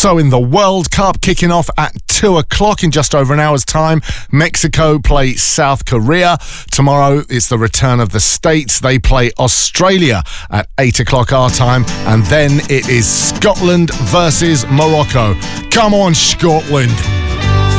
Also in the World Cup, kicking off at 2 o'clock in just over an hour's time, Mexico play South Korea. Tomorrow it's the return of the States. They play Australia at 8 o'clock our time. And then it is Scotland versus Morocco. Come on, Scotland.